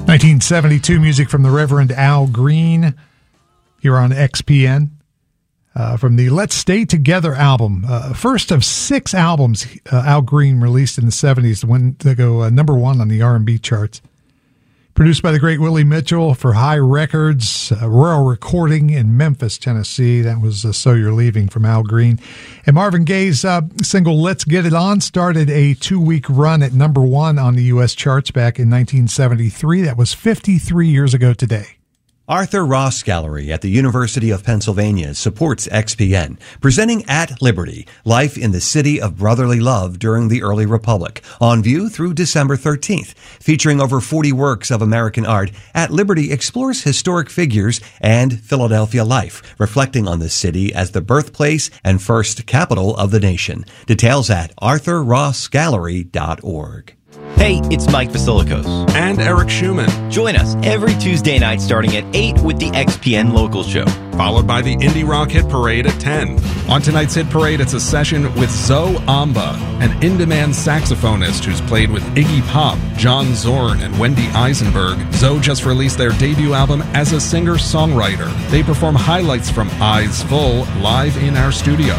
1972 music from the Reverend Al Green here on XPN. From the Let's Stay Together album. First of 6 albums Al Green released in the 70s to go number one on the R&B charts. Produced by the great Willie Mitchell for High Records, Royal Recording in Memphis, Tennessee. That was So You're Leaving from Al Green. And Marvin Gaye's single Let's Get It On started a 2-week run at number one on the U.S. charts back in 1973. That was 53 years ago today. Arthur Ross Gallery at the University of Pennsylvania supports XPN, presenting At Liberty, Life in the City of Brotherly Love During the Early Republic, on view through December 13th. Featuring over 40 works of American art, At Liberty explores historic figures and Philadelphia life, reflecting on the city as the birthplace and first capital of the nation. Details at arthurrossgallery.org. Hey, it's Mike Basilikos. And Eric Schumann. Join us every Tuesday night starting at 8 with the XPN Local Show. Followed by the Indie Rock Hit Parade at 10. On tonight's Hit Parade, it's a session with Zoe Amba, an in-demand saxophonist who's played with Iggy Pop, John Zorn, and Wendy Eisenberg. Zoe just released their debut album as a singer-songwriter. They perform highlights from Eyes Full live in our studio.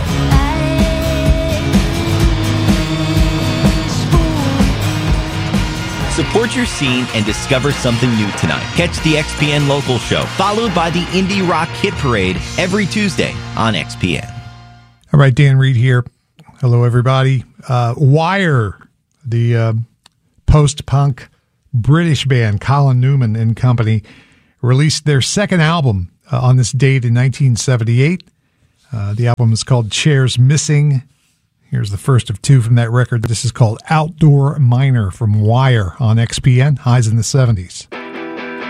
Support your scene and discover something new tonight. Catch the XPN Local Show, followed by the Indie Rock Hit Parade every Tuesday on XPN. All right, Dan Reed here. Hello, everybody. Wire, the post-punk British band, Colin Newman and Company, released their second album on this date in 1978. The album is called Chairs Missing. Here's the first of 2 from that record. This is called Outdoor Miner from Wire on XPN. Highs in the 70s.